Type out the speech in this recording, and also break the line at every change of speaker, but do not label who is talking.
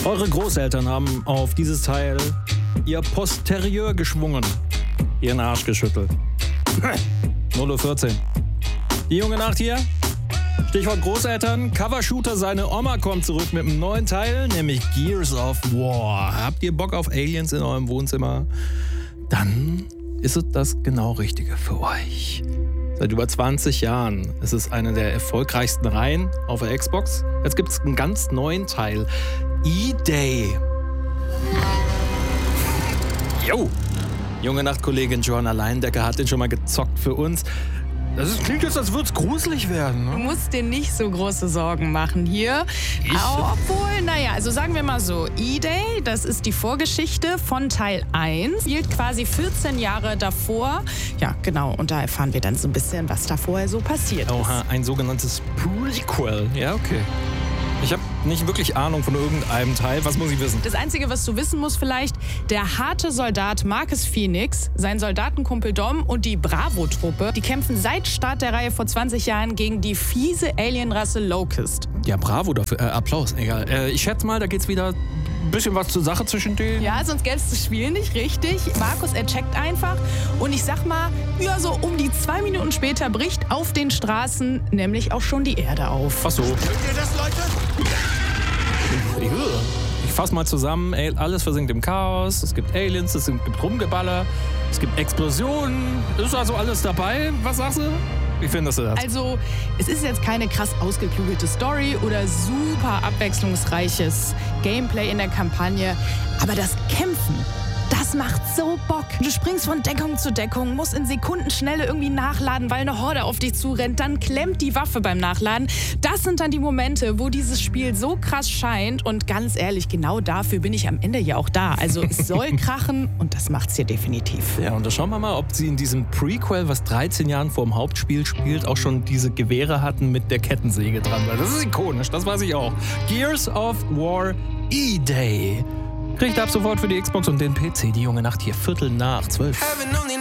Eure Großeltern haben auf dieses Teil ihr Posterieur geschwungen, ihren Arsch geschüttelt. 0:14 Uhr. Die junge Nacht hier. Stichwort Großeltern. Covershooter, seine Oma kommt zurück mit einem neuen Teil, nämlich Gears of War. Habt ihr Bock auf Aliens in eurem Wohnzimmer? Dann ist es das genau Richtige für euch. Seit über 20 Jahren ist es eine der erfolgreichsten Reihen auf der Xbox. Jetzt gibt es einen ganz neuen Teil. E-Day. Jo! Junge Nachtkollegin Johanna Leindecker hat den schon mal gezockt für uns. Klingt jetzt, als würde es gruselig werden.
Du musst dir nicht so große Sorgen machen hier. Obwohl, also sagen wir mal so, E-Day, das ist die Vorgeschichte von Teil 1. Spielt quasi 14 Jahre davor. Ja, genau, und da erfahren wir dann so ein bisschen, was da vorher so passiert ist.
Oha, ein sogenanntes Prequel. Ja, okay. Ich habe nicht wirklich Ahnung von irgendeinem Teil. Was muss ich wissen?
Das Einzige, was du wissen musst vielleicht, der harte Soldat Marcus Phoenix, sein Soldatenkumpel Dom und die Bravo-Truppe, die kämpfen seit Start der Reihe vor 20 Jahren gegen die fiese Alienrasse Locust.
Ja, bravo dafür. Applaus, egal. Ich schätze mal, da geht's wieder ein bisschen was zur Sache zwischen denen.
Ja, sonst gäbe es das Spiel nicht, richtig. Markus, er checkt einfach und ich sag mal, ja, so um die 2 Minuten später bricht auf den Straßen nämlich auch schon die Erde auf.
Ach so.
Hört ihr das, Leute?
Ich fass mal zusammen, alles versinkt im Chaos, es gibt Aliens, es gibt Rumgeballer, es gibt Explosionen, ist also alles dabei? Was sagst du? Wie findest du das?
Also, es ist jetzt keine krass ausgeklügelte Story oder super abwechslungsreiches Gameplay in der Kampagne, aber das Kämpfen, das macht so Bock. Du springst von Deckung zu Deckung, musst in Sekundenschnelle irgendwie nachladen, weil eine Horde auf dich zurennt. Dann klemmt die Waffe beim Nachladen. Das sind dann die Momente, wo dieses Spiel so krass scheint. Und ganz ehrlich, genau dafür bin ich am Ende ja auch da. Also es soll krachen und das macht's hier definitiv.
Ja, und da schauen wir mal, ob sie in diesem Prequel, was 13 Jahren vor dem Hauptspiel spielt, auch schon diese Gewehre hatten mit der Kettensäge dran. Weil das ist ikonisch, das weiß ich auch. Gears of War E-Day. Kriegt ab sofort für die Xbox und den PC die junge Nacht hier 11:45.